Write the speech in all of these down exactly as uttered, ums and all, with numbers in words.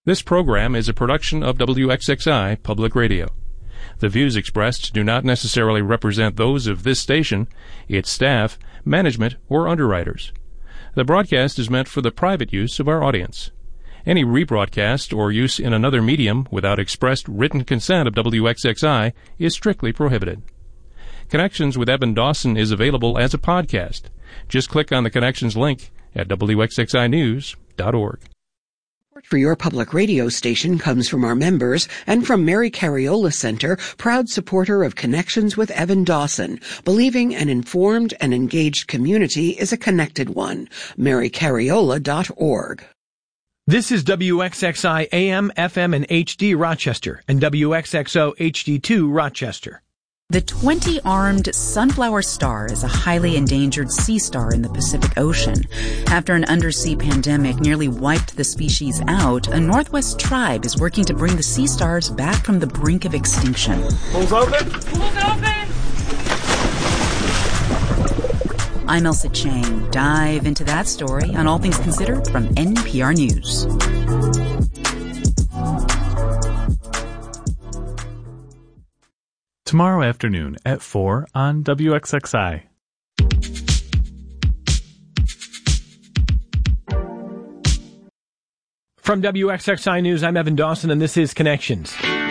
This program is a production of W X X I Public Radio. The views expressed do not necessarily represent those of this station, its staff, management, or underwriters. The broadcast is meant for the private use of our audience. Any rebroadcast or use in another medium without expressed written consent of W X X I is strictly prohibited. Connections with Evan Dawson is available as a podcast. Just click on the Connections link at W X X I news dot org. Support for your public radio station comes from our members and from Mary Cariola Center, proud supporter of Connections with Evan Dawson, believing an informed and engaged community is a connected one. mary cariola dot org. This is W X X I A M, F M, and H D Rochester and W X X O H D two Rochester. The twenty-armed sunflower star is a highly endangered sea star in the Pacific Ocean. After an undersea pandemic nearly wiped the species out, a Northwest tribe is working to bring the sea stars back from the brink of extinction. Pools open? Pools open! I'm Elsa Chang. Dive into that story on All Things Considered from N P R News. Tomorrow afternoon at four on W X X I. From W X X I News, I'm Evan Dawson, and this is Connections.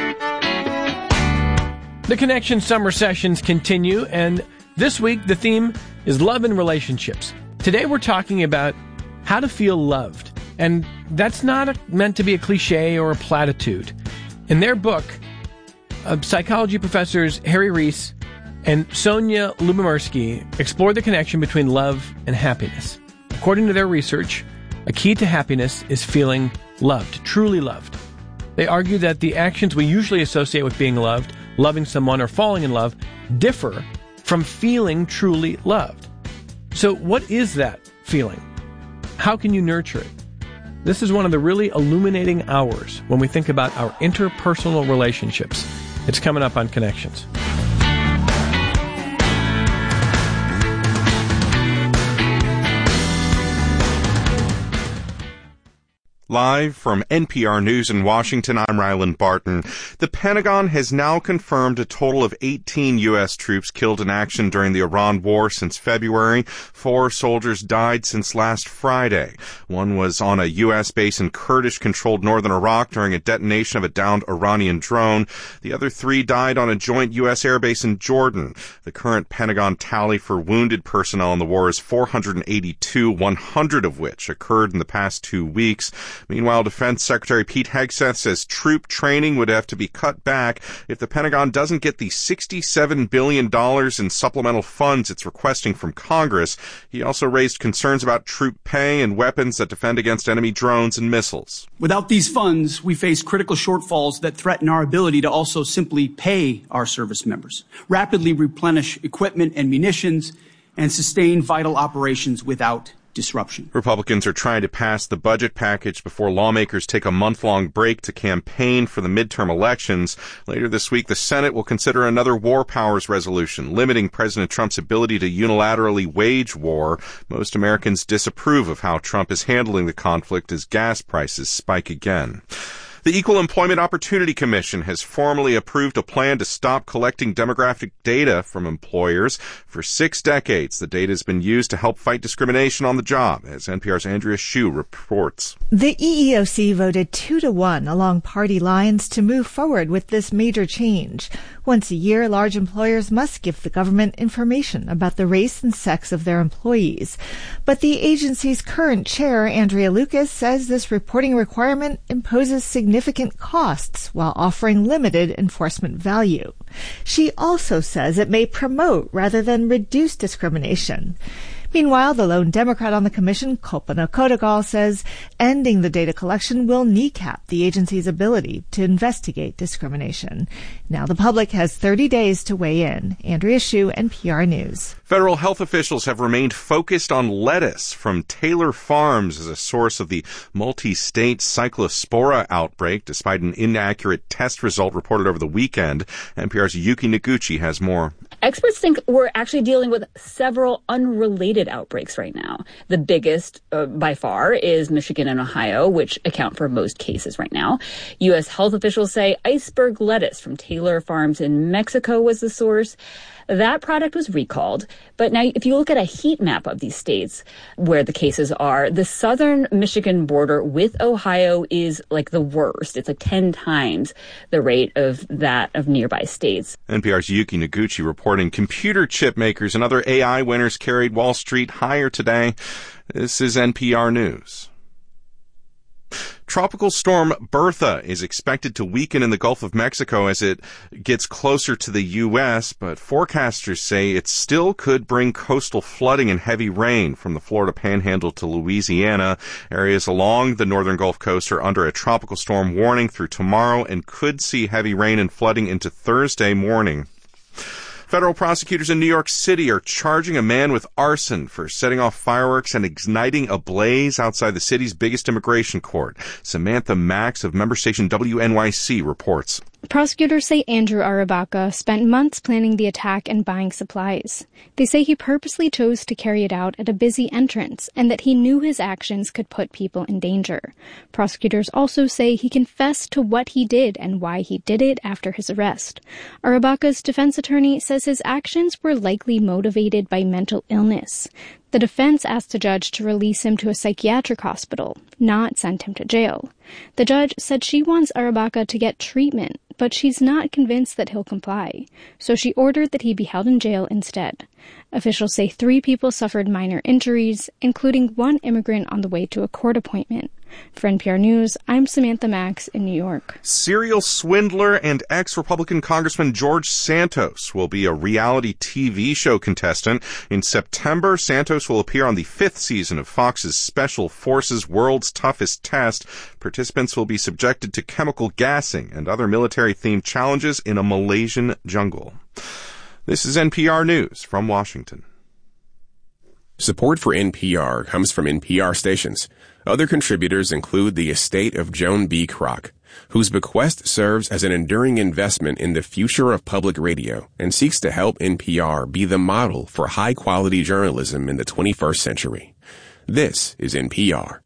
The Connections summer sessions continue, and this week the theme is love and relationships. Today we're talking about how to feel loved, and that's not a, meant to be a cliche or a platitude. In their book, Uh, psychology professors Harry Reese and Sonia Lubomirsky explore the connection between love and happiness. According to their research, a key to happiness is feeling loved, truly loved. They argue that the actions we usually associate with being loved, loving someone, or falling in love differ from feeling truly loved. So what is that feeling? How can you nurture it? This is one of the really illuminating hours when we think about our interpersonal relationships. It's coming up on Connections. Live from N P R News in Washington, I'm Ryland Barton. The Pentagon has now confirmed a total of eighteen U S troops killed in action during the Iran war since February. Four soldiers died since last Friday. One was on a U S base in Kurdish-controlled northern Iraq during a detonation of a downed Iranian drone. The other three died on a joint U S airbase in Jordan. The current Pentagon tally for wounded personnel in the war is four hundred eighty-two, one hundred of which occurred in the past two weeks. Meanwhile, Defense Secretary Pete Hegseth says troop training would have to be cut back if the Pentagon doesn't get the sixty-seven billion dollars in supplemental funds it's requesting from Congress. He also raised concerns about troop pay and weapons that defend against enemy drones and missiles. Without these funds, we face critical shortfalls that threaten our ability to also simply pay our service members, rapidly replenish equipment and munitions, and sustain vital operations without disruption. Republicans are trying to pass the budget package before lawmakers take a month-long break to campaign for the midterm elections. Later this week, the Senate will consider another war powers resolution, limiting President Trump's ability to unilaterally wage war. Most Americans disapprove of how Trump is handling the conflict as gas prices spike again. The Equal Employment Opportunity Commission has formally approved a plan to stop collecting demographic data from employers. For six decades, the data has been used to help fight discrimination on the job, as N P R's Andrea Hsu reports. The E E O C voted two to one along party lines to move forward with this major change. Once a year, large employers must give the government information about the race and sex of their employees. But the agency's current chair, Andrea Lucas, says this reporting requirement imposes significant costs while offering limited enforcement value. She also says it may promote rather than reduce discrimination. Meanwhile, the lone Democrat on the commission, Kalpana Kodagal, says ending the data collection will kneecap the agency's ability to investigate discrimination. Now the public has thirty days to weigh in. Andrea Hsu, N P R News. Federal health officials have remained focused on lettuce from Taylor Farms as a source of the multi-state cyclospora outbreak, despite an inaccurate test result reported over the weekend. N P R's Yuki Noguchi has more. Experts think we're actually dealing with several unrelated outbreaks right now. The biggest, uh, by far, is Michigan and Ohio, which account for most cases right now. U S health officials say iceberg lettuce from Taylor Farms in Mexico was the source. That product was recalled. But now, if you look at a heat map of these states where the cases are, the southern Michigan border with Ohio is like the worst. It's like ten times the rate of that of nearby states. N P R's Yuki Noguchi reporting computer chip makers and other A I winners carried Wall Street higher today. This is N P R News. Tropical storm Bertha is expected to weaken in the Gulf of Mexico as it gets closer to the U S, but forecasters say it still could bring coastal flooding and heavy rain from the Florida Panhandle to Louisiana. Areas along the northern Gulf Coast are under a tropical storm warning through tomorrow and could see heavy rain and flooding into Thursday morning. Federal prosecutors in New York City are charging a man with arson for setting off fireworks and igniting a blaze outside the city's biggest immigration court. Samantha Max of member station W N Y C reports. Prosecutors say Andrew Arabaca spent months planning the attack and buying supplies. They say he purposely chose to carry it out at a busy entrance and that he knew his actions could put people in danger. Prosecutors also say he confessed to what he did and why he did it after his arrest. Arabaca's defense attorney says his actions were likely motivated by mental illness. The defense asked the judge to release him to a psychiatric hospital, not send him to jail. The judge said she wants Arabaca to get treatment, but she's not convinced that he'll comply, so she ordered that he be held in jail instead. Officials say three people suffered minor injuries, including one immigrant on the way to a court appointment. For N P R News, I'm Samantha Max in New York. Serial swindler and ex-Republican Congressman George Santos will be a reality T V show contestant. In September, Santos will appear on the fifth season of Fox's Special Forces World's Toughest Test. Participants will be subjected to chemical gassing and other military-themed challenges in a Malaysian jungle. This is N P R News from Washington. Support for N P R comes from N P R stations. Other contributors include the estate of Joan B. Kroc, whose bequest serves as an enduring investment in the future of public radio and seeks to help N P R be the model for high-quality journalism in the twenty-first century. This is N P R.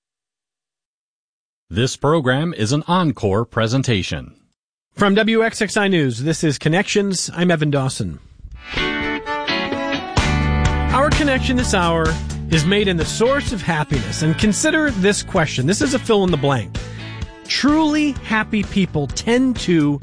This program is an encore presentation. From W X X I News, this is Connections. I'm Evan Dawson. Our connection this hour is made in the source of happiness. And consider this question. This is a fill in the blank. Truly happy people tend to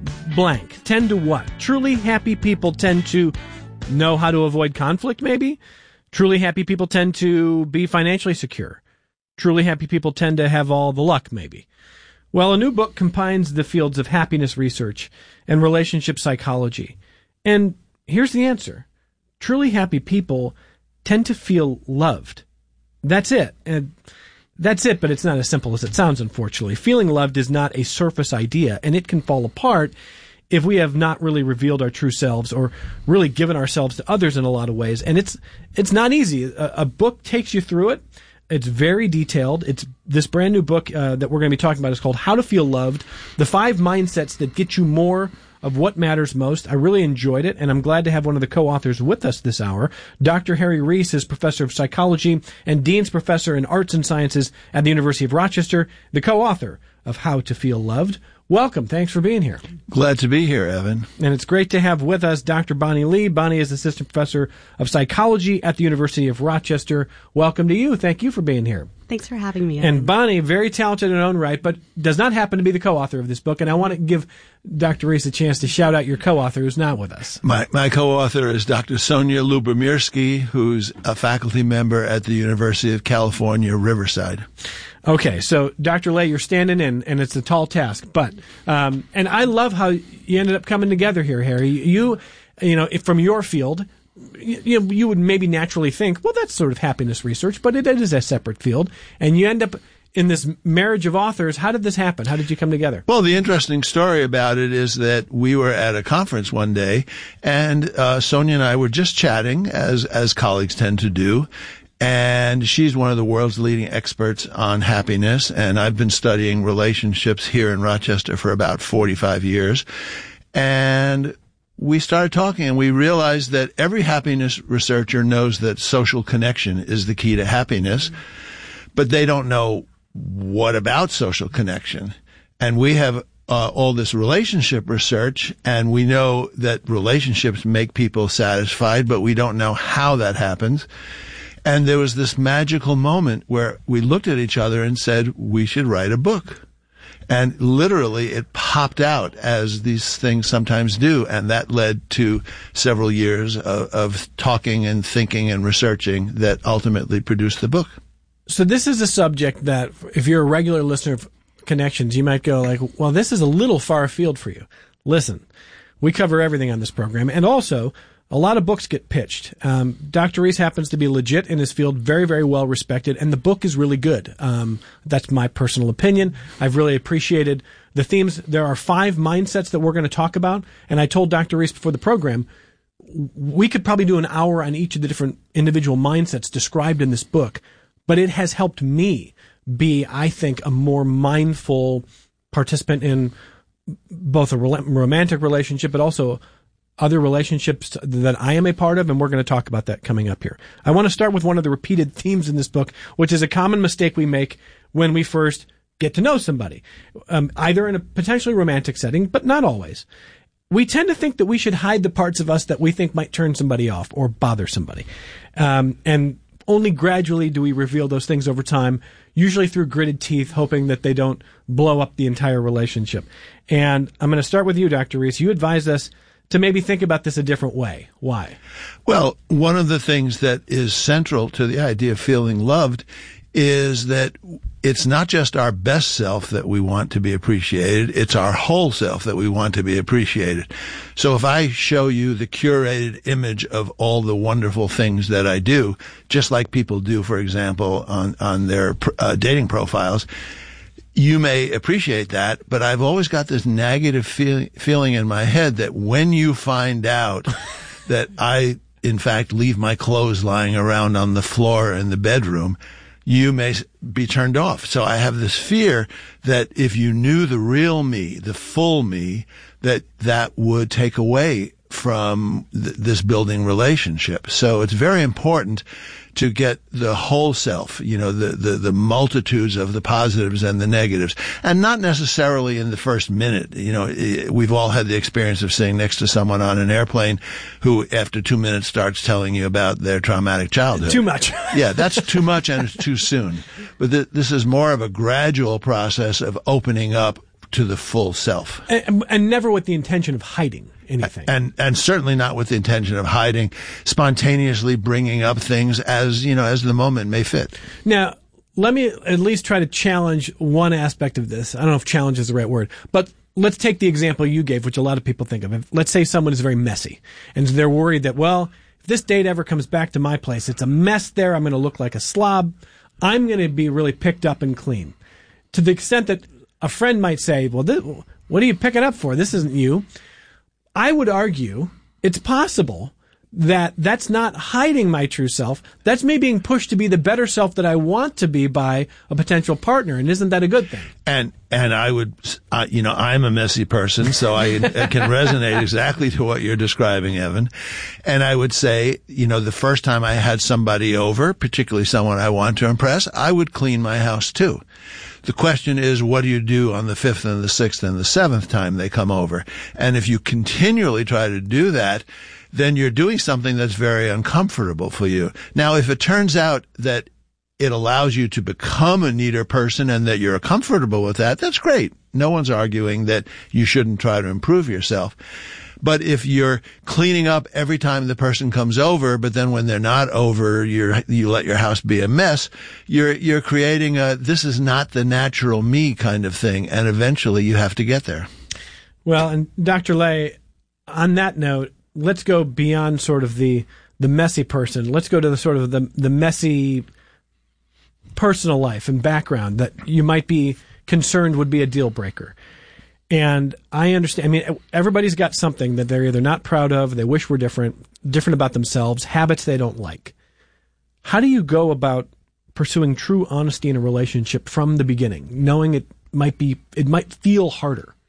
blank. Tend to what? Truly happy people tend to know how to avoid conflict, maybe? Truly happy people tend to be financially secure. Truly happy people tend to have all the luck, maybe. Well, a new book combines the fields of happiness research and relationship psychology. And here's the answer. Truly happy people tend to feel loved. That's it. And that's it, but it's not as simple as it sounds, unfortunately. Feeling loved is not a surface idea, and it can fall apart if we have not really revealed our true selves or really given ourselves to others in a lot of ways. And it's it's not easy. A, a book takes you through it. It's very detailed. It's this brand new book uh, that we're going to be talking about is called How to Feel Loved, the five mindsets that get you more of what matters most. I really enjoyed it, and I'm glad to have one of the co-authors with us this hour. Doctor Harry Reese is professor of psychology and Dean's professor in arts and sciences at the University of Rochester, the co-author of How to Feel Loved. Welcome. Thanks for being here. Glad to be here, Evan. And it's great to have with us Doctor Bonnie Lee. Bonnie is assistant professor of psychology at the University of Rochester. Welcome to you. Thank you for being here. Thanks for having me. Evan. And Bonnie, very talented in her own right, but does not happen to be the co-author of this book. And I want to give Doctor Reese a chance to shout out your co-author who's not with us. My my co-author is Doctor Sonia Lubomirsky, who's a faculty member at the University of California, Riverside. Okay, so Doctor Lay, you're standing in, and it's a tall task, but um, and I love how you ended up coming together here, Harry. You, you know, if from your field, you, you know, you would maybe naturally think, well, that's sort of happiness research, but it, it is a separate field, and you end up in this marriage of authors. How did this happen? How did you come together? Well, the interesting story about it is that we were at a conference one day, and uh, Sonia and I were just chatting, as as colleagues tend to do. And she's one of the world's leading experts on happiness, and I've been studying relationships here in Rochester for about forty-five years. And we started talking, and we realized that every happiness researcher knows that social connection is the key to happiness, but they don't know what about social connection. And we have uh, all this relationship research, and we know that relationships make people satisfied, but we don't know how that happens. And there was this magical moment where we looked at each other and said, we should write a book. And literally it popped out, as these things sometimes do, and that led to several years of, of talking and thinking and researching that ultimately produced the book. So this is a subject that, if you're a regular listener of Connections, you might go like, well, this is a little far afield for you. Listen, we cover everything on this program, and also a lot of books get pitched. Um, Doctor Rees happens to be legit in his field, very, very well respected, and the book is really good. Um, that's my personal opinion. I've really appreciated the themes. There are five mindsets that we're going to talk about, and I told Doctor Rees before the program, we could probably do an hour on each of the different individual mindsets described in this book, but it has helped me be, I think, a more mindful participant in both a romantic relationship, but also other relationships that I am a part of, and we're going to talk about that coming up here. I want to start with one of the repeated themes in this book, which is a common mistake we make when we first get to know somebody, um, either in a potentially romantic setting, but not always. We tend to think that we should hide the parts of us that we think might turn somebody off or bother somebody. Um, and only gradually do we reveal those things over time, usually through gritted teeth, hoping that they don't blow up the entire relationship. And I'm going to start with you, Doctor Rees. You advised us to maybe think about this a different way. Why? Well, one of the things that is central to the idea of feeling loved is that it's not just our best self that we want to be appreciated, it's our whole self that we want to be appreciated. So if I show you the curated image of all the wonderful things that I do, just like people do, for example, on, on their uh, dating profiles, you may appreciate that, but I've always got this negative feel- feeling in my head that when you find out that I, in fact, leave my clothes lying around on the floor in the bedroom, you may be turned off. So I have this fear that if you knew the real me, the full me, that that would take away from th- this building relationship. So it's very important to get the whole self, you know, the, the, the multitudes of the positives and the negatives, and not necessarily in the first minute. You know, we've all had the experience of sitting next to someone on an airplane who after two minutes starts telling you about their traumatic childhood. Too much. Yeah, that's too much and it's too soon. But th- this is more of a gradual process of opening up to the full self. And, and never with the intention of hiding anything. And, and certainly not with the intention of hiding, spontaneously bringing up things as, you know, as the moment may fit. Now, let me at least try to challenge one aspect of this. I don't know if challenge is the right word, but let's take the example you gave, which a lot of people think of. Let's say someone is very messy and they're worried that, well, if this date ever comes back to my place, it's a mess there. I'm going to look like a slob. I'm going to be really picked up and clean. To the extent that a friend might say, well, this, what are you picking up for? This isn't you. I would argue it's possible that that's not hiding my true self. That's me being pushed to be the better self that I want to be by a potential partner. And isn't that a good thing? And, and I would, uh, you know, I'm a messy person, so I, I can resonate exactly to what you're describing, Evan. And I would say, you know, the first time I had somebody over, particularly someone I want to impress, I would clean my house too. The question is, what do you do on the fifth and the sixth and the seventh time they come over? And if you continually try to do that, then you're doing something that's very uncomfortable for you. Now, if it turns out that it allows you to become a neater person and that you're comfortable with that, that's great. No one's arguing that you shouldn't try to improve yourself. But if you're cleaning up every time the person comes over, but then when they're not over, you're, you let your house be a mess, you're, you're creating a, this is not the natural me kind of thing. And eventually you have to get there. Well, and Doctor Lay, on that note, let's go beyond sort of the, the messy person. Let's go to the sort of the, the messy personal life and background that you might be concerned would be a deal breaker. And I understand, I mean, everybody's got something that they're either not proud of, they wish were different, different about themselves, habits they don't like. How do you go about pursuing true honesty in a relationship from the beginning, knowing it might be, it might feel harder?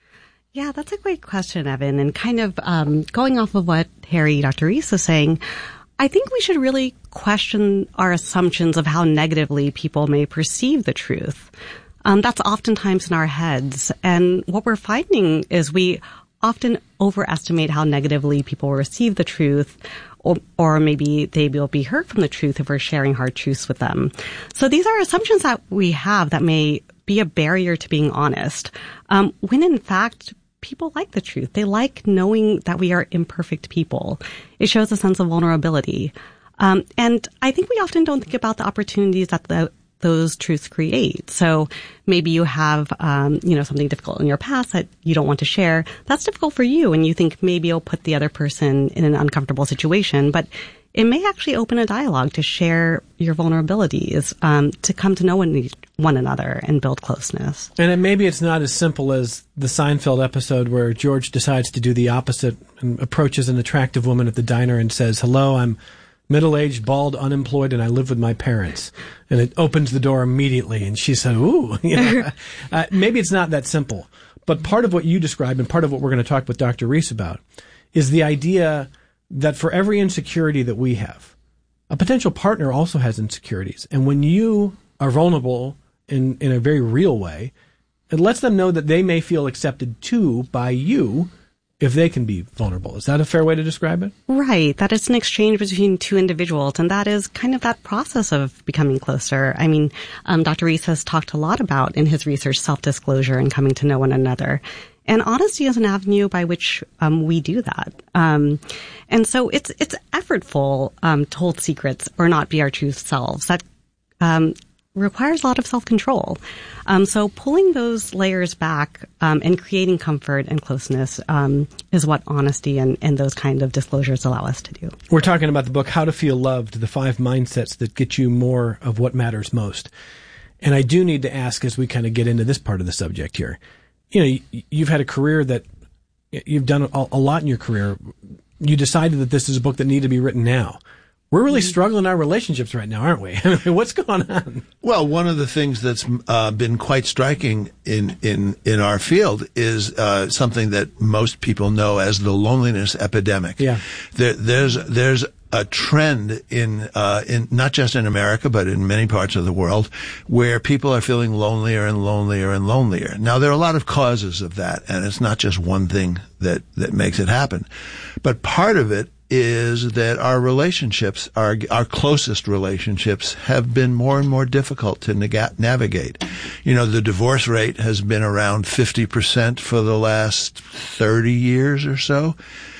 Yeah, that's a great question, Evan. And kind of um, going off of what Harry, Doctor Rees is saying, I think we should really question our assumptions of how negatively people may perceive the truth. Um, that's oftentimes in our heads. And what we're finding is we often overestimate how negatively people receive the truth, or, or maybe they will be hurt from the truth if we're sharing hard truths with them. So these are assumptions that we have that may be a barrier to being honest, um, when in fact, people like the truth. They like knowing that we are imperfect people. It shows a sense of vulnerability. Um, and I think we often don't think about the opportunities that the, those truths create. So maybe you have, um, you know, something difficult in your past that you don't want to share. That's difficult for you. And you think maybe you'll put the other person in an uncomfortable situation. But it may actually open a dialogue to share your vulnerabilities, um, to come to know one, one another and build closeness. And it, maybe it's not as simple as the Seinfeld episode where George decides to do the opposite and approaches an attractive woman at the diner and says, "Hello, I'm middle-aged, bald, unemployed, and I live with my parents." And it opens the door immediately, and she said, "Ooh." You know, uh, maybe it's not that simple. But part of what you described and part of what we're going to talk with Doctor Rees about is the idea that for every insecurity that we have, a potential partner also has insecurities. And when you are vulnerable in, in a very real way, it lets them know that they may feel accepted too by you if they can be vulnerable. Is that a fair way to describe it? Right. That it's an exchange between two individuals, and that is kind of that process of becoming closer. I mean, um, Doctor Rees has talked a lot about in his research self-disclosure and coming to know one another. And honesty is an avenue by which um, we do that. Um, and so it's it's effortful um, to hold secrets or not be our true selves. That um, requires a lot of self-control. Um, so pulling those layers back um, and creating comfort and closeness um, is what honesty and, and those kind of disclosures allow us to do. We're talking about the book, How to Feel Loved, the five mindsets that get you more of what matters most. And I do need to ask as we kind of get into this part of the subject here. You know, you've had a career that you've done a, a lot in your career. You decided that this is a book that needed to be written now. We're really struggling in our relationships right now, aren't we? What's going on? Well, one of the things that's uh, been quite striking in, in, in our field is uh, something that most people know as the loneliness epidemic. Yeah. There, there's there's a trend in uh, in not just in America but in many parts of the world where people are feeling lonelier and lonelier and lonelier. Now, there are a lot of causes of that, and it's not just one thing that that makes it happen. But part of it is that our relationships, our our closest relationships, have been more and more difficult to nega- navigate. You know, the divorce rate has been around fifty percent for the last thirty years or so.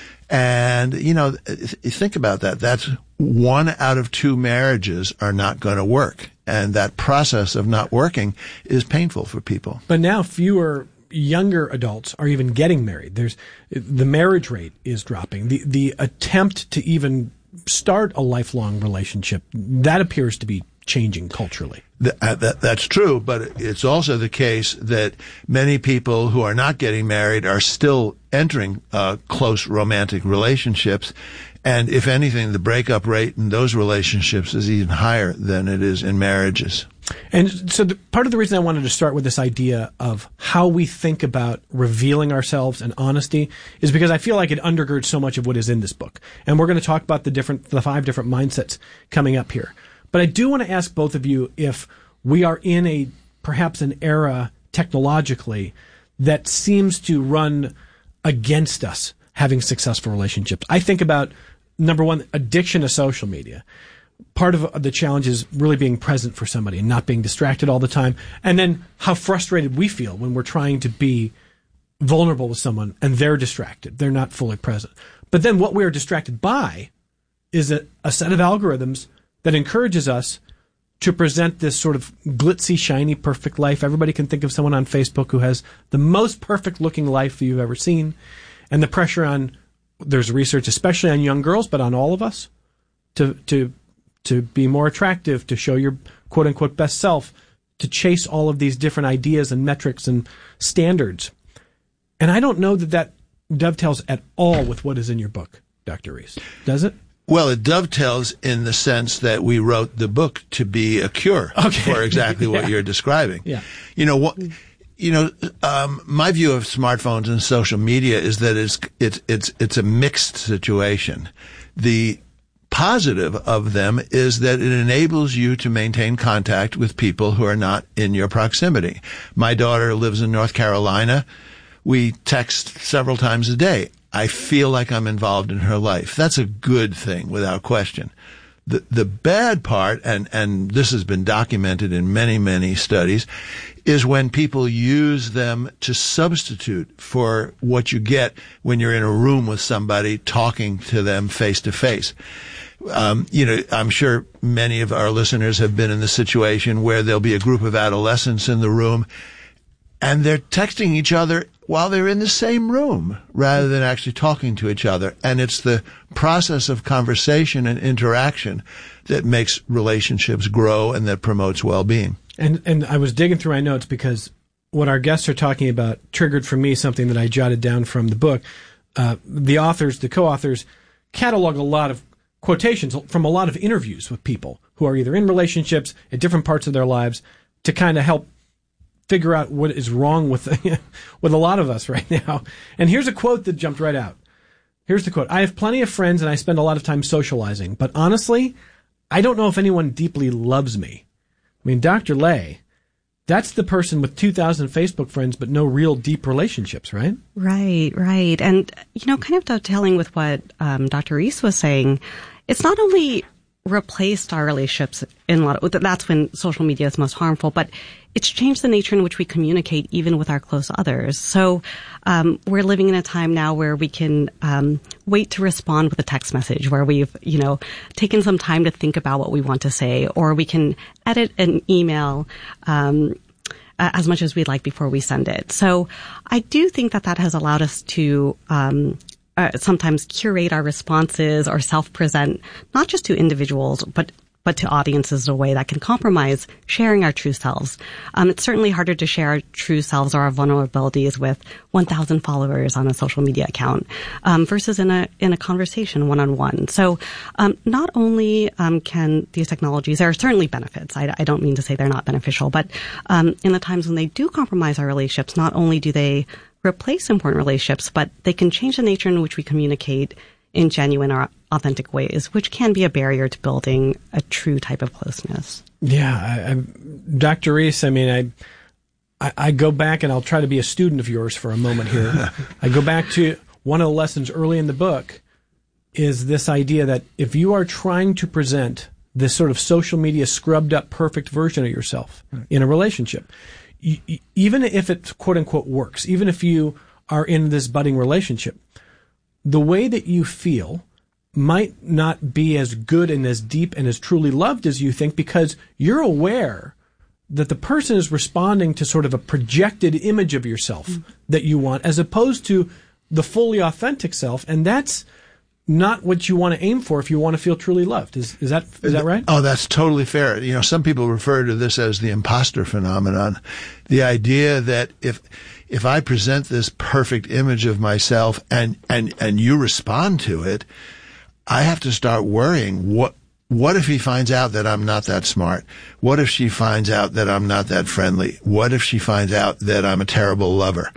And, you know, think about that. That's one out of two marriages are not going to work. And that process of not working is painful for people. But now fewer younger adults are even getting married. There's the marriage rate is dropping. The the attempt to even start a lifelong relationship, that appears to be changing culturally. That, that, that's true, but it's also the case that many people who are not getting married are still entering uh, close romantic relationships. And if anything, the breakup rate in those relationships is even higher than it is in marriages. And so the, part of the reason I wanted to start with this idea of how we think about revealing ourselves and honesty is because I feel like it undergirds so much of what is in this book. And we're going to talk about the different, the five different mindsets coming up here. But I do want to ask both of you if we are in a, perhaps an era technologically that seems to run against us having successful relationships. I think about, number one, addiction to social media. Part of the challenge is really being present for somebody and not being distracted all the time. And then how frustrated we feel when we're trying to be vulnerable with someone and they're distracted. They're not fully present. But then what we are distracted by is a, a set of algorithms that encourages us to present this sort of glitzy, shiny, perfect life. Everybody can think of someone on Facebook who has the most perfect looking life you've ever seen. And the pressure on, there's research, especially on young girls, but on all of us, to, to, to be more attractive, to show your quote unquote best self, to chase all of these different ideas and metrics and standards. And I don't know that that dovetails at all with what is in your book, Doctor Rees. Does it? Well, it dovetails in the sense that we wrote the book to be a cure okay. for exactly yeah. what you're describing. Yeah. You know, what, you know, um, my view of smartphones and social media is that it's it's it's it's a mixed situation. The positive of them is that it enables you to maintain contact with people who are not in your proximity. My daughter lives in North Carolina. We text several times a day. I feel like I'm involved in her life. That's a good thing, without question. The the bad part, and, and this has been documented in many, many studies, is when people use them to substitute for what you get when you're in a room with somebody talking to them face to face. Um, you know, I'm sure many of our listeners have been in the situation where there'll be a group of adolescents in the room and they're texting each other while they're in the same room rather than actually talking to each other. And it's the process of conversation and interaction that makes relationships grow and that promotes well-being. And and I was digging through my notes because what our guests are talking about triggered for me something that I jotted down from the book. Uh, the authors, the co-authors, catalog a lot of quotations from a lot of interviews with people who are either in relationships at different parts of their lives to kind of help figure out what is wrong with with a lot of us right now. And here's a quote that jumped right out. Here's the quote. I have plenty of friends and I spend a lot of time socializing, but honestly, I don't know if anyone deeply loves me. I mean, Doctor Lay, that's the person with two thousand Facebook friends, but no real deep relationships, right? Right, right. And, you know, kind of dovetailing with what um, Doctor Reese was saying, it's not only replaced our relationships in a lot of, that's when social media is most harmful, but it's changed the nature in which we communicate even with our close others. So um, we're living in a time now where we can um, wait to respond with a text message, where we've, you know, taken some time to think about what we want to say, or we can edit an email um, as much as we'd like before we send it. So I do think that that has allowed us to um, uh, sometimes curate our responses or self-present, not just to individuals, but but to audiences in a way that can compromise sharing our true selves. Um, it's certainly harder to share our true selves or our vulnerabilities with one thousand followers on a social media account um, versus in a in a conversation one-on-one. So um, not only um, can these technologies, there are certainly benefits. I, I don't mean to say they're not beneficial, but um, in the times when they do compromise our relationships, not only do they replace important relationships, but they can change the nature in which we communicate in genuine or authentic ways, which can be a barrier to building a true type of closeness. Yeah, I, I, Doctor Reese, I mean, I, I I go back and I'll try to be a student of yours for a moment here. I go back to one of the lessons early in the book is this idea that if you are trying to present this sort of social media scrubbed up perfect version of yourself right. in a relationship, you, even if it quote unquote works, even if you are in this budding relationship, the way that you feel might not be as good and as deep and as truly loved as you think, because you're aware that the person is responding to sort of a projected image of yourself mm-hmm. that you want, as opposed to the fully authentic self. And that's not what you want to aim for if you want to feel truly loved. Is, is that, is that right? Oh, that's totally fair. You know, some people refer to this as the imposter phenomenon. The idea that if, if I present this perfect image of myself and, and, and you respond to it, I have to start worrying, what, what if he finds out that I'm not that smart? What if she finds out that I'm not that friendly? What if she finds out that I'm a terrible lover?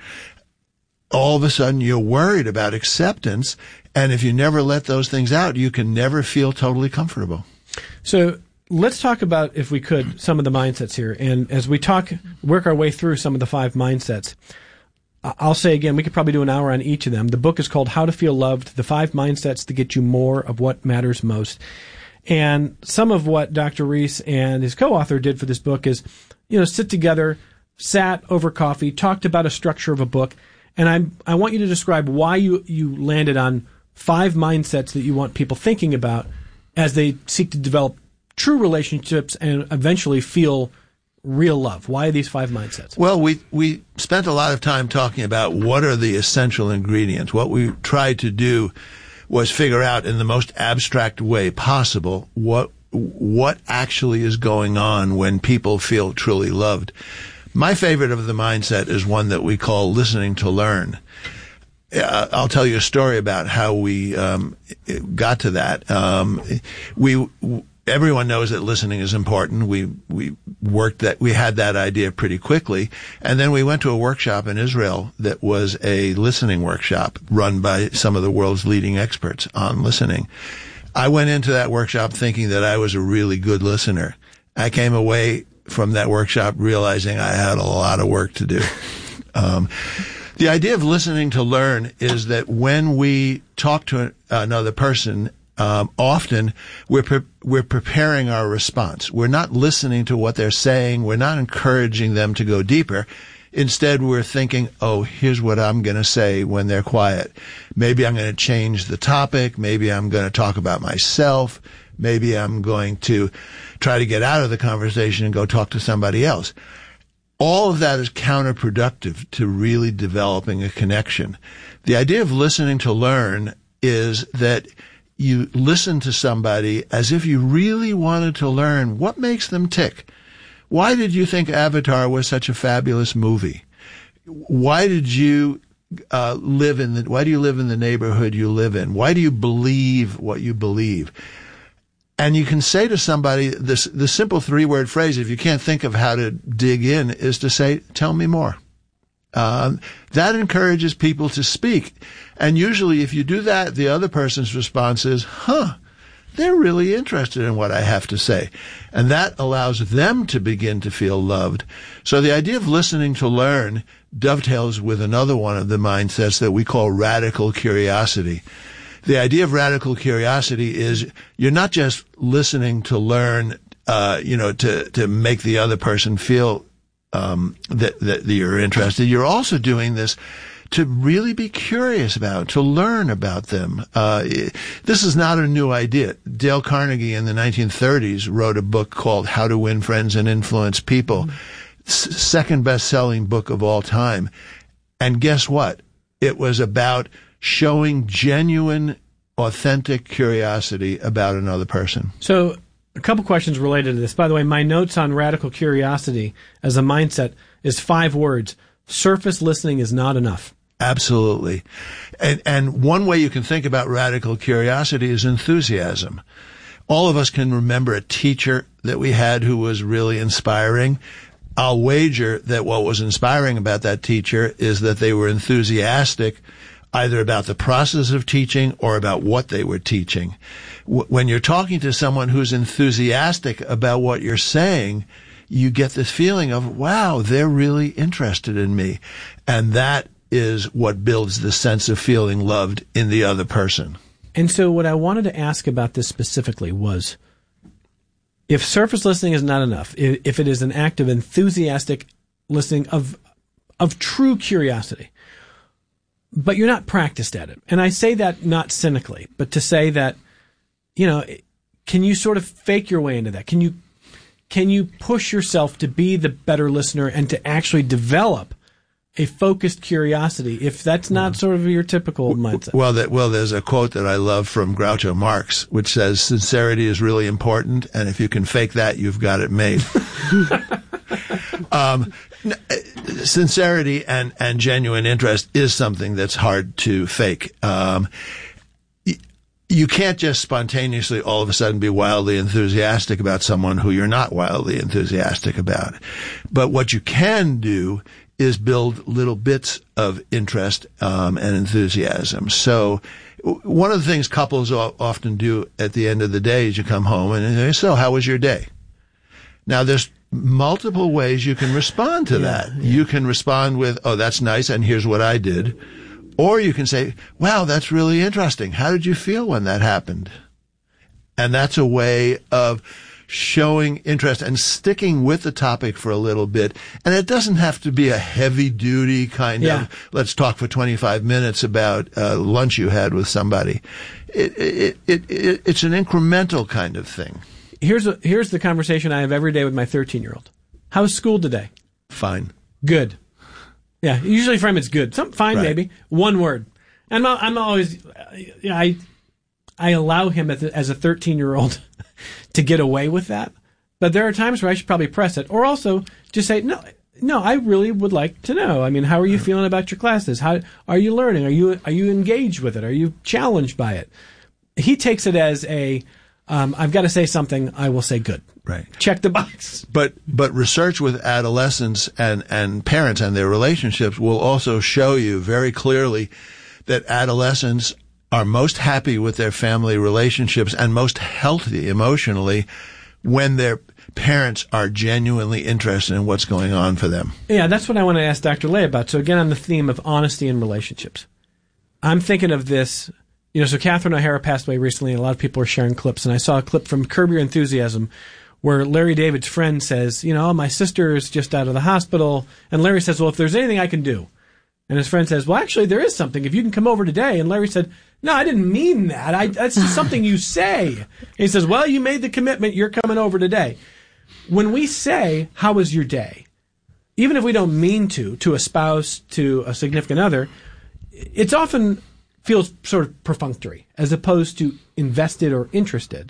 All of a sudden you're worried about acceptance. And if you never let those things out, you can never feel totally comfortable. So let's talk about, if we could, some of the mindsets here. And as we talk, work our way through some of the five mindsets, I'll say again, we could probably do an hour on each of them. The book is called How to Feel Loved, the five mindsets to get you more of what matters most. And some of what Doctor Reese and his co-author did for this book is, you know, sit together, sat over coffee, talked about a structure of a book. And I'm, I want you to describe why you, you landed on five mindsets that you want people thinking about as they seek to develop true relationships and eventually feel real love. Why are these five mindsets? Well, we we spent a lot of time talking about what are the essential ingredients. What we tried to do was figure out in the most abstract way possible what what actually is going on when people feel truly loved. My favorite of the mindset is one that we call listening to learn. Uh, I'll tell you a story about how we um, got to that. Um, we everyone knows that listening is important. We we worked that we had that idea pretty quickly, and then we went to a workshop in Israel that was a listening workshop run by some of the world's leading experts on listening. I went into that workshop thinking that I was a really good listener. I came away from that workshop realizing I had a lot of work to do. Um, the idea of listening to learn is that when we talk to another person, um, often we're pre- we're preparing our response. We're not listening to what they're saying. We're not encouraging them to go deeper. Instead, we're thinking, oh, here's what I'm going to say when they're quiet. Maybe I'm going to change the topic. Maybe I'm going to talk about myself. Maybe I'm going to try to get out of the conversation and go talk to somebody else. All of that is counterproductive to really developing a connection. The idea of listening to learn is that you listen to somebody as if you really wanted to learn what makes them tick. Why did you think Avatar was such a fabulous movie? Why did you uh, live in the, why do you live in the neighborhood you live in? Why do you believe what you believe? And you can say to somebody this, the simple three-word phrase, if you can't think of how to dig in, is to say, tell me more. Um, that encourages people to speak. And usually if you do that, the other person's response is, huh, they're really interested in what I have to say. And that allows them to begin to feel loved. So the idea of listening to learn dovetails with another one of the mindsets that we call radical curiosity. The idea of radical curiosity is you're not just listening to learn, uh, you know, to, to make the other person feel, um, that, that you're interested. You're also doing this to really be curious about, to learn about them. Uh, this is not a new idea. Dale Carnegie in the nineteen thirties wrote a book called How to Win Friends and Influence People. Mm-hmm. S- second best-selling book of all time. And guess what? It was about showing genuine, authentic curiosity about another person. So, a couple questions related to this. By the way, my notes on radical curiosity as a mindset is five words. Surface listening is not enough. Absolutely. And, and one way you can think about radical curiosity is enthusiasm. All of us can remember a teacher that we had who was really inspiring. I'll wager that what was inspiring about that teacher is that they were enthusiastic either about the process of teaching or about what they were teaching. W- when you're talking to someone who's enthusiastic about what you're saying, you get this feeling of, wow, they're really interested in me. And that is what builds the sense of feeling loved in the other person. And so what I wanted to ask about this specifically was, if surface listening is not enough, if it is an act of enthusiastic listening, of of true curiosity, but you're not practiced at it. And I say that not cynically, but to say that, you know, can you sort of fake your way into that? Can you can you push yourself to be the better listener and to actually develop a focused curiosity, if that's not sort of your typical mindset? Well, that, well, there's a quote that I love from Groucho Marx, which says, sincerity is really important, and if you can fake that, you've got it made. um, sincerity and, and genuine interest is something that's hard to fake. Um, you can't just spontaneously all of a sudden be wildly enthusiastic about someone who you're not wildly enthusiastic about. But what you can do is build little bits of interest um, and enthusiasm. So one of the things couples often do at the end of the day is you come home and say, so how was your day? Now there's multiple ways you can respond to yeah, that. Yeah. You can respond with, oh, that's nice, and here's what I did. Or you can say, wow, that's really interesting. How did you feel when that happened? And that's a way of showing interest and sticking with the topic for a little bit. And it doesn't have to be a heavy-duty kind yeah. of, let's talk for twenty-five minutes about uh, lunch you had with somebody. It, it, it, it, it's an incremental kind of thing. Here's a, here's the conversation I have every day with my thirteen-year-old. How's school today? Fine. Good. Yeah, usually for him it's good. Some fine, right. maybe. One word. And I'm, I'm always, you know, I, I allow him as a, as a thirteen-year-old to get away with that. But there are times where I should probably press it. Or also just say, no, no, I really would like to know. I mean, how are you feeling about your classes? How are you learning? Are you, are you engaged with it? Are you challenged by it? He takes it as a, um, I've got to say something, I will say good. Right. Check the box. But but research with adolescents and, and parents and their relationships will also show you very clearly that adolescents are most happy with their family relationships and most healthy emotionally when their parents are genuinely interested in what's going on for them. Yeah, that's what I want to ask Doctor Lay about. So again, on the theme of honesty in relationships, I'm thinking of this, you know, so Catherine O'Hara passed away recently, and a lot of people are sharing clips, and I saw a clip from Curb Your Enthusiasm where Larry David's friend says, you know, my sister is just out of the hospital, and Larry says, well, if there's anything I can do. And his friend says, well, actually, there is something. If you can come over today. And Larry said, no, I didn't mean that. I, that's just something you say. And he says, well, you made the commitment. You're coming over today. When we say, how was your day? Even if we don't mean to, to a spouse, to a significant other, it's often feels sort of perfunctory as opposed to invested or interested.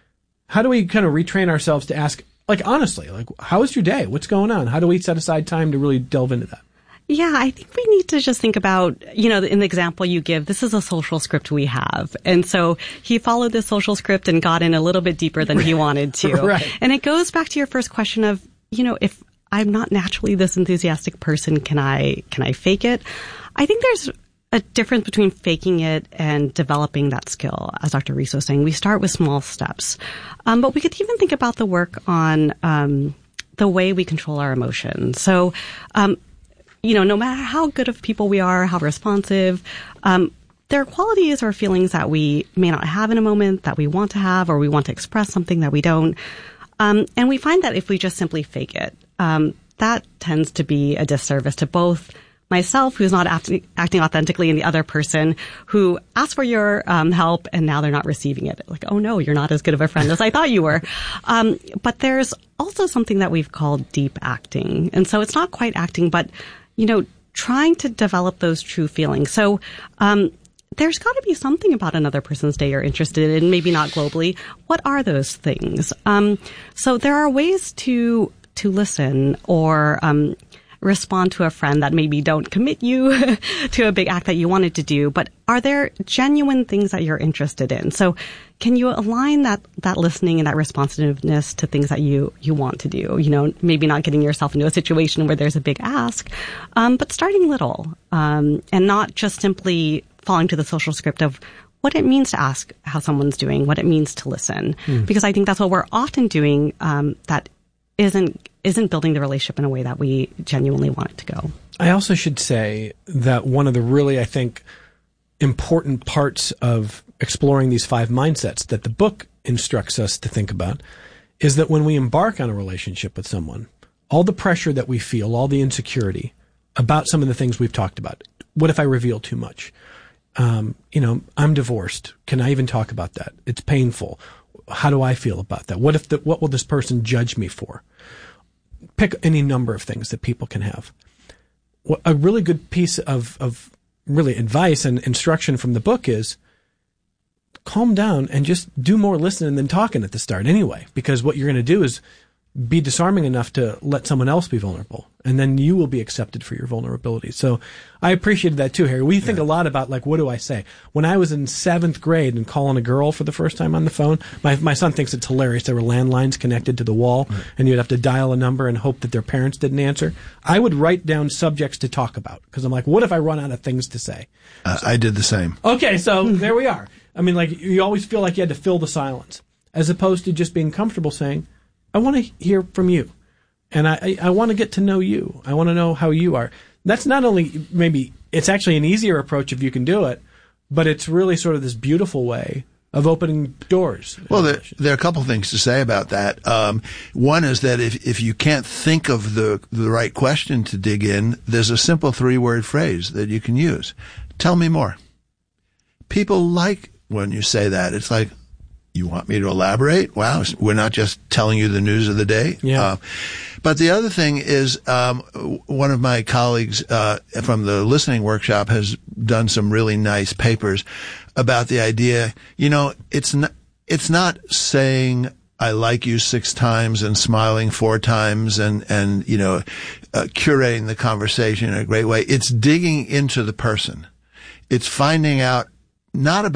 How do we kind of retrain ourselves to ask, like, honestly, like, how was your day? What's going on? How do we set aside time to really delve into that? Yeah, I think we need to just think about, you know, in the example you give, this is a social script we have. And so he followed this social script and got in a little bit deeper than he wanted to. Right. And it goes back to your first question of, you know, if I'm not naturally this enthusiastic person, can I, can I fake it? I think there's a difference between faking it and developing that skill. As Doctor Rees was saying, we start with small steps. Um, but we could even think about the work on, um, the way we control our emotions. So, um, you know, no matter how good of people we are, how responsive, um, there are qualities or feelings that we may not have in a moment that we want to have, or we want to express something that we don't. Um, and we find that if we just simply fake it, um, that tends to be a disservice to both myself, who's not acting, acting authentically, and the other person who asked for your um, help and now they're not receiving it. Like, oh no, you're not as good of a friend as I thought you were. Um, but there's also something that we've called deep acting. And so it's not quite acting, but, you know, trying to develop those true feelings. So, um, there's got to be something about another person's day you're interested in, maybe not globally. What are those things? Um, so there are ways to, to listen or, um, respond to a friend that maybe don't commit you to a big act that you wanted to do, but are there genuine things that you're interested in? So can you align that, that listening and that responsiveness to things that you, you want to do? You know, maybe not getting yourself into a situation where there's a big ask, um, but starting little, um, and not just simply falling to the social script of what it means to ask how someone's doing, what it means to listen. Mm. Because I think that's what we're often doing, um, that isn't isn't building the relationship in a way that we genuinely want it to go. I also should say that one of the really, I think, important parts of exploring these five mindsets that the book instructs us to think about is that when we embark on a relationship with someone, all the pressure that we feel, all the insecurity about some of the things we've talked about. What if I reveal too much? Um, you know, I'm divorced. Can I even talk about that? It's painful. How do I feel about that? What if the, what will this person judge me for? Pick any number of things that people can have. A really good piece of, of really advice and instruction from the book is calm down and just do more listening than talking at the start anyway, because what you're going to do is be disarming enough to let someone else be vulnerable, and then you will be accepted for your vulnerability. So I appreciated that too, Harry. We think yeah. a lot about, like, what do I say? When I was in seventh grade and calling a girl for the first time on the phone, my my son thinks it's hilarious. There were landlines connected to the wall, right. and you'd have to dial a number and hope that their parents didn't answer. I would write down subjects to talk about, because I'm like, what if I run out of things to say? Uh, so, I did the same. Okay, so there we are. I mean, like, you always feel like you had to fill the silence, as opposed to just being comfortable saying, I want to hear from you, and I, I, I want to get to know you. I want to know how you are. That's not only maybe it's actually an easier approach if you can do it, but it's really sort of this beautiful way of opening doors. Well, there, there are a couple things to say about that. Um, one is that if if you can't think of the the right question to dig in, there's a simple three word phrase that you can use. Tell me more. People like when you say that. It's like, you want me to elaborate? Wow, we're not just telling you the news of the day. Yeah. Uh, but the other thing is, um, one of my colleagues uh, from the listening workshop has done some really nice papers about the idea. You know, it's not it's not saying I like you six times and smiling four times and and you know uh, curating the conversation in a great way. It's digging into the person. It's finding out not about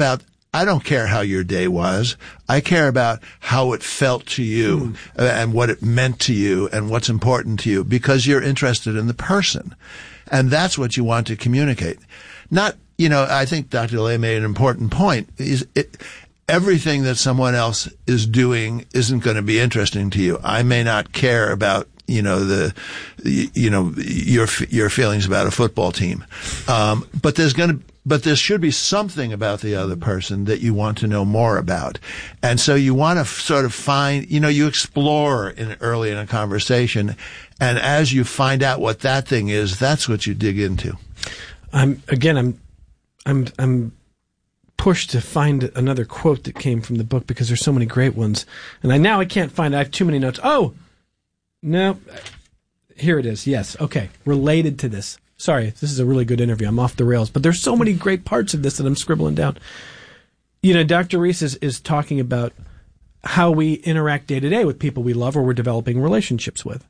I don't care how your day was. I care about how it felt to you mm. uh, and what it meant to you and what's important to you, because you're interested in the person. And that's what you want to communicate. Not, you know, I think Doctor DeLay made an important point. Is it, everything that someone else is doing isn't going to be interesting to you. I may not care about, you know, the, you know, your, your feelings about a football team. Um, but there's going to, but there should be something about the other person that you want to know more about. And so you want to f- sort of find, you know, you explore in early in a conversation. And as you find out what that thing is, that's what you dig into. I'm, again, I'm, I'm, I'm pushed to find another quote that came from the book because there's so many great ones. And I, now I can't find it. I have too many notes. Oh, no. Here it is. Yes. Okay. Related to this. Sorry, this is a really good interview. I'm off the rails, but there's so many great parts of this that I'm scribbling down. You know, Doctor Reese is, is talking about how we interact day to day with people we love or we're developing relationships with.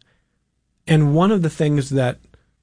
And one of the things that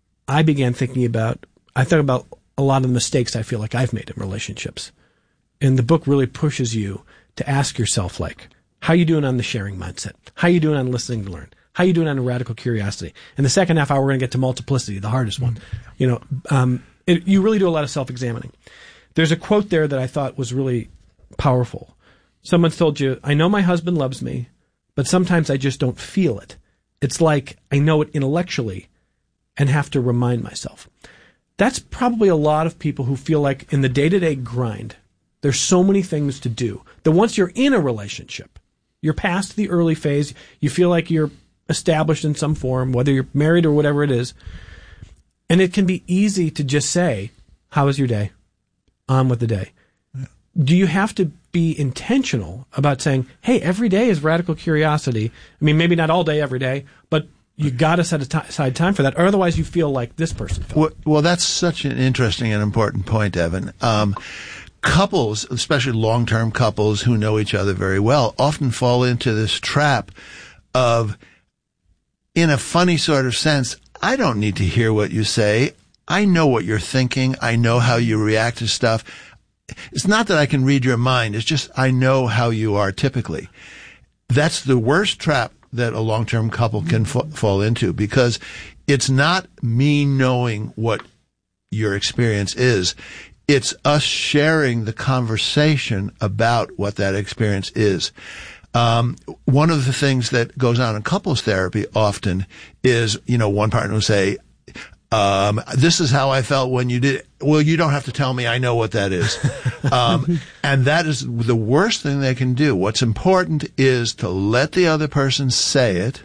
I began thinking about, I thought about a lot of the mistakes I feel like I've made in relationships. And the book really pushes you to ask yourself, like, how you doing on the sharing mindset? How you doing on listening to learn? How you doing on radical curiosity? In the second half hour, we're going to get to multiplicity, the hardest one. You know, um, it, you really do a lot of self-examining. There's a quote there that I thought was really powerful. Someone told you, I know my husband loves me, but sometimes I just don't feel it. It's like I know it intellectually and have to remind myself. That's probably a lot of people who feel like in the day-to-day grind, there's so many things to do that once you're in a relationship, you're past the early phase, you feel like you're established in some form, whether you're married or whatever it is. And it can be easy to just say, how was your day? On with the day. Yeah. Do you have to be intentional about saying, hey, every day is radical curiosity? I mean, maybe not all day, every day, but you got to set aside time for that, or otherwise you feel like this person felt. Well, well, that's such an interesting and important point, Evan. Um, couples, especially long-term couples who know each other very well, often fall into this trap of, in a funny sort of sense, I don't need to hear what you say. I know what you're thinking. I know how you react to stuff. It's not that I can read your mind. It's just I know how you are typically. That's the worst trap that a long-term couple can f- fall into, because it's not me knowing what your experience is. It's us sharing the conversation about what that experience is. Um, one of the things that goes on in couples therapy often is, you know, one partner will say, um, this is how I felt when you did it. Well, you don't have to tell me. I know what that is. um, and that is the worst thing they can do. What's important is to let the other person say it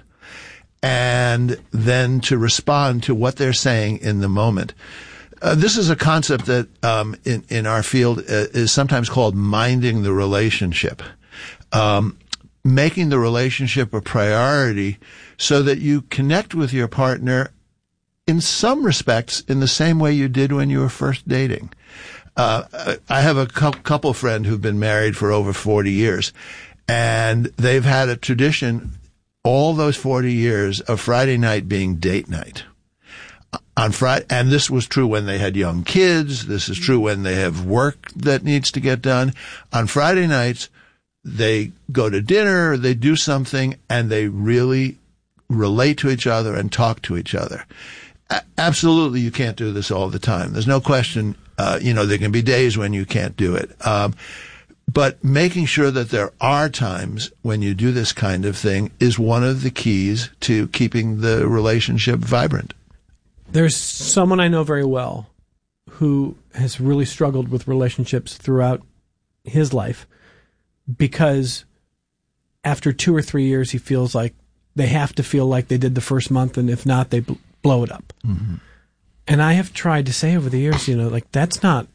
and then to respond to what they're saying in the moment. Uh, this is a concept that, um, in, in our field uh, is sometimes called minding the relationship. Um, making the relationship a priority so that you connect with your partner in some respects in the same way you did when you were first dating. Uh, I have a cu- couple friend who've been married for over forty years, and they've had a tradition all those forty years of Friday night being date night. On Friday, and this was true when they had young kids. This is true when they have work that needs to get done. On Friday nights, they go to dinner, they do something, and they really relate to each other and talk to each other. A- absolutely, you can't do this all the time. There's no question, uh, you know, there can be days when you can't do it. Um, but making sure that there are times when you do this kind of thing is one of the keys to keeping the relationship vibrant. There's someone I know very well who has really struggled with relationships throughout his life, because after two or three years, he feels like they have to feel like they did the first month, and if not, they bl- blow it up. Mm-hmm. And I have tried to say over the years, you know, like, that's not,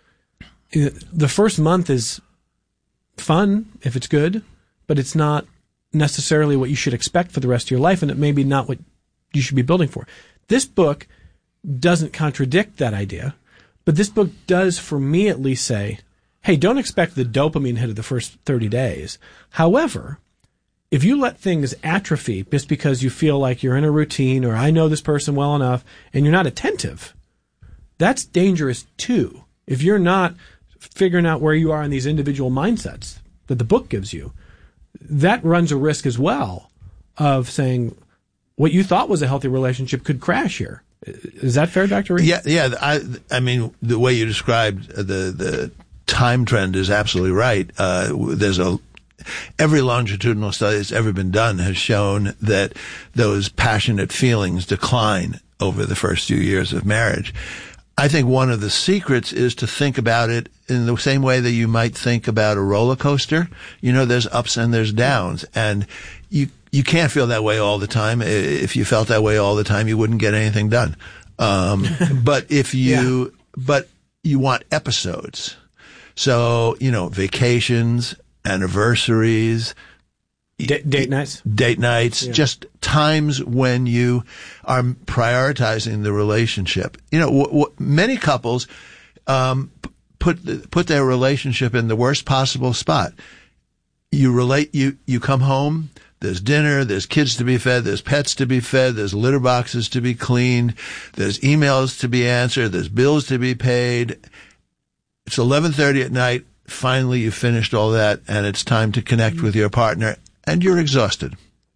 the first month is fun if it's good, but it's not necessarily what you should expect for the rest of your life, and it may be not what you should be building for. This book doesn't contradict that idea, but this book does, for me at least, say, hey, don't expect the dopamine hit of the first thirty days. However, if you let things atrophy just because you feel like you're in a routine, or I know this person well enough, and you're not attentive, that's dangerous too. If you're not figuring out where you are in these individual mindsets that the book gives you, that runs a risk as well of saying what you thought was a healthy relationship could crash here. Is that fair, Doctor Reese? Yeah, yeah. I, I mean, the way you described the the time trend is absolutely right. Uh, there's a every longitudinal study that's ever been done has shown that those passionate feelings decline over the first few years of marriage. I think one of the secrets is to think about it in the same way that you might think about a roller coaster. You know, there's ups and there's downs, and you you can't feel that way all the time. If you felt that way all the time, you wouldn't get anything done. Um, but if you, yeah. but you want episodes. So, you know, vacations, anniversaries, D- date nights, date nights, yeah. just times when you are prioritizing the relationship. You know, w- w- many couples um, put put their relationship in the worst possible spot. You relate, you you come home. There's dinner. There's kids to be fed. There's pets to be fed. There's litter boxes to be cleaned. There's emails to be answered. There's bills to be paid. It's eleven thirty at night. Finally, you finished all that, and it's time to connect with your partner. And you're exhausted.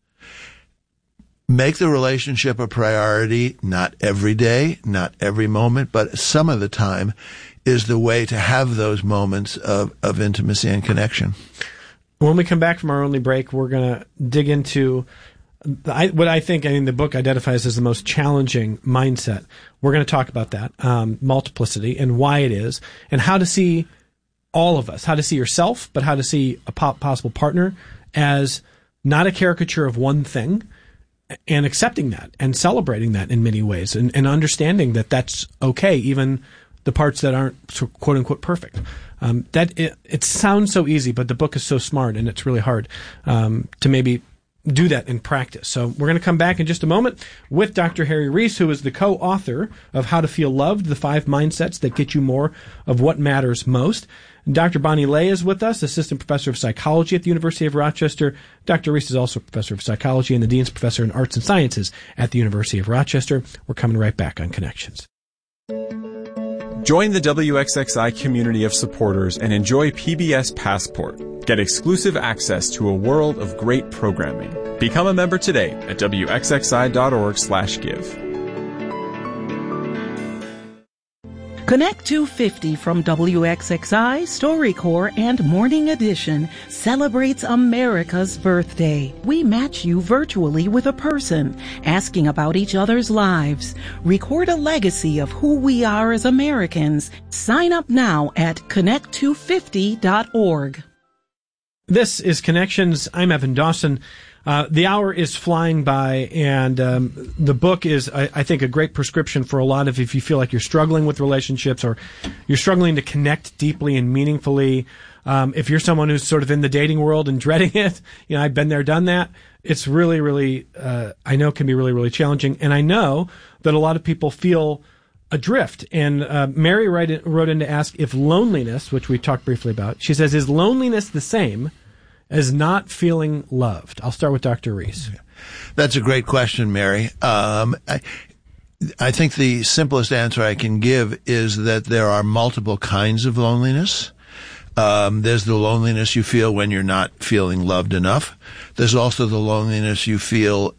Make the relationship a priority, not every day, not every moment, but some of the time is the way to have those moments of, of intimacy and connection. When we come back from our only break, we're going to dig into I, what I think, I mean, the book identifies as the most challenging mindset. We're going to talk about that, um, multiplicity, and why it is, and how to see all of us, how to see yourself, but how to see a po- possible partner as not a caricature of one thing, and accepting that and celebrating that in many ways, and, and understanding that that's okay, even the parts that aren't quote unquote perfect. Um, that it, it sounds so easy, but the book is so smart, and it's really hard um, to maybe do that in practice. So we're going to come back in just a moment with Doctor Harry Reese, who is the co-author of How to Feel Loved, the five mindsets that get you more of what matters most. Doctor Bonnie Lay is with us, assistant professor of psychology at the University of Rochester. Doctor Reese is also a professor of psychology and the dean's professor in arts and sciences at the University of Rochester. We're coming right back on Connections. Join the W X X I community of supporters and enjoy P B S Passport. Get exclusive access to a world of great programming. Become a member today at W X X I dot org slash give. Connect two fifty from W X X I, StoryCorps, and Morning Edition celebrates America's birthday. We match you virtually with a person, asking about each other's lives. Record a legacy of who we are as Americans. Sign up now at connect two fifty dot org. This is Connections. I'm Evan Dawson. Uh, the hour is flying by, and um, the book is, I, I think, a great prescription for a lot of if you feel like you're struggling with relationships or you're struggling to connect deeply and meaningfully. Um, if you're someone who's sort of in the dating world and dreading it, you know, I've been there, done that. It's really, really, uh, I know can be really, really challenging. And I know that a lot of people feel adrift. And uh, Mary write in, wrote in to ask if loneliness, which we talked briefly about, she says, is loneliness the same as not feeling loved? I'll start with Doctor Reese. That's a great question, Mary. Um, I, I think the simplest answer I can give is that there are multiple kinds of loneliness. Um, there's the loneliness you feel when you're not feeling loved enough. There's also the loneliness you feel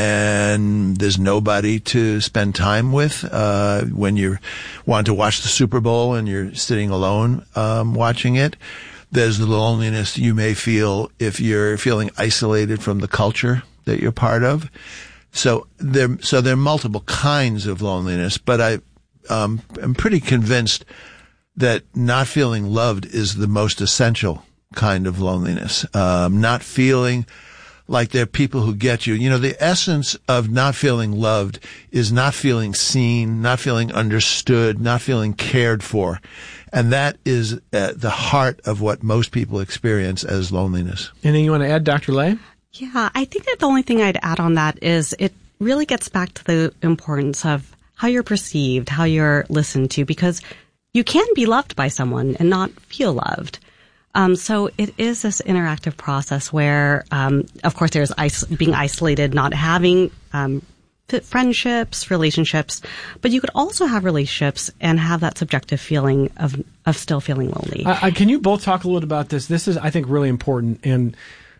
when there's nobody to spend time with, uh, when you want to watch the Super Bowl and you're sitting alone um, watching it. There's the loneliness you may feel if you're feeling isolated from the culture that you're part of. So there, so there are multiple kinds of loneliness, but I, um, I'm pretty convinced that not feeling loved is the most essential kind of loneliness. Um, not feeling like there are people who get you. You know, the essence of not feeling loved is not feeling seen, not feeling understood, not feeling cared for. And that is at the heart of what most people experience as loneliness. Anything you want to add, Doctor Lay? Yeah, I think that the only thing I'd add on that is it really gets back to the importance of how you're perceived, how you're listened to, because you can be loved by someone and not feel loved. Um, so it is this interactive process where, um, of course, there's is- being isolated, not having um, friendships, relationships, but you could also have relationships and have that subjective feeling of of still feeling lonely. Uh, uh, can you both talk a little about this? This is, I think, really important, and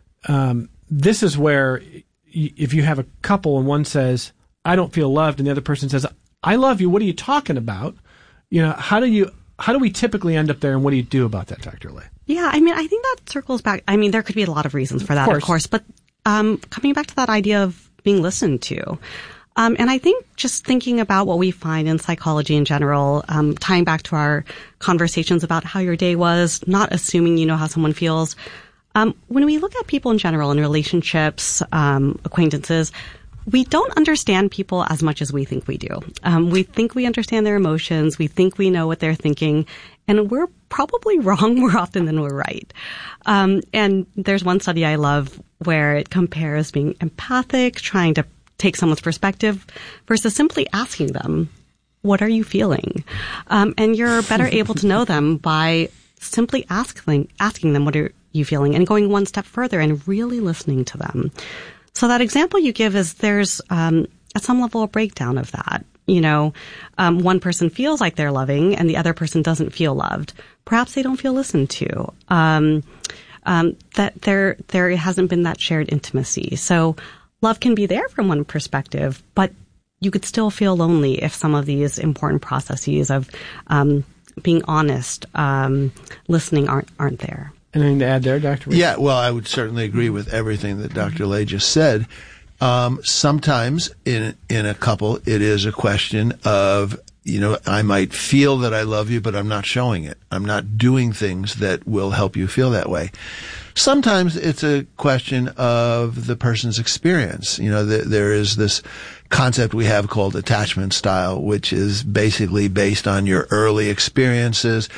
um, this is where y- if you have a couple and one says, "I don't feel loved," and the other person says, "I love you. What are you talking about?" You know, how do you how do we typically end up there, and what do you do about that, Doctor Lay? Yeah, I mean, I think that circles back. I mean, there could be a lot of reasons for that, of course, of course but um, coming back to that idea of being listened to. Um, and I think just thinking about what we find in psychology in general, um, tying back to our conversations about how your day was, not assuming you know how someone feels. Um, when we look at people in general in relationships, um, acquaintances, we don't understand people as much as we think we do. Um, we think we understand their emotions. We think we know what they're thinking. And we're probably wrong more often than we're right. Um, and there's one study I love where it compares being empathic, trying to take someone's perspective, versus simply asking them, what are you feeling? Um, and you're better able to know them by simply asking, asking them, what are you feeling? And going one step further and really listening to them. So that example you give is there's um, at some level a breakdown of that. You know, um, one person feels like they're loving and the other person doesn't feel loved. Perhaps they don't feel listened to. Um, um, that there there hasn't been that shared intimacy. So love can be there from one perspective, but you could still feel lonely if some of these important processes of um, being honest, um, listening aren't aren't there. Anything to add there, Doctor Reed? Yeah, well, I would certainly agree with everything that Doctor Lay just said. Um, sometimes in in a couple, it is a question of, you know, I might feel that I love you, but I'm not showing it. I'm not doing things that will help you feel that way. Sometimes it's a question of the person's experience. You know, th- there is this concept we have called attachment style, which is basically based on your early experiences.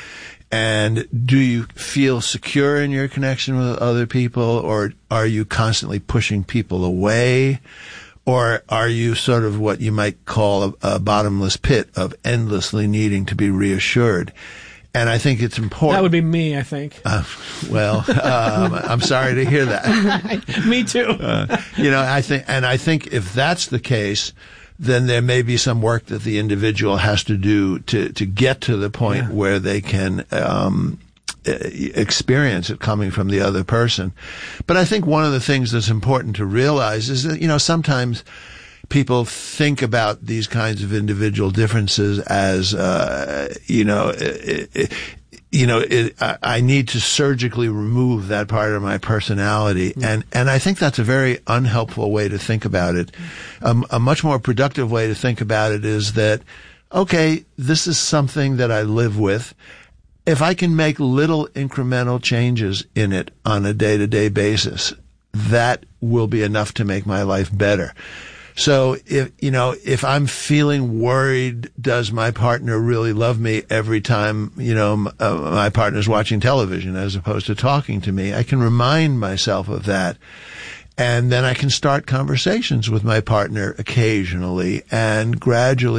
And do you feel secure in your connection with other people, or are you constantly pushing people away? Or are you sort of what you might call a, a bottomless pit of endlessly needing to be reassured? And I think it's important. That would be me, I think. Uh, well, um, I'm sorry to hear that. Me too. uh, you know, I think, and I think if that's the case, then there may be some work that the individual has to do to, to get to the point yeah. where they can, um, experience it coming from the other person. But I think one of the things that's important to realize is that, you know, sometimes people think about these kinds of individual differences as, uh, you know, it, it, you know, it, I, I need to surgically remove that part of my personality. Mm-hmm. And, and I think that's a very unhelpful way to think about it. Um, a much more productive way to think about it is that, okay, this is something that I live with. If I can make little incremental changes in it on a day-to-day basis, that will be enough to make my life better. So if, you know, if I'm feeling worried, does my partner really love me every time, you know, uh, my partner's watching television as opposed to talking to me, I can remind myself of that. And then I can start conversations with my partner occasionally and gradually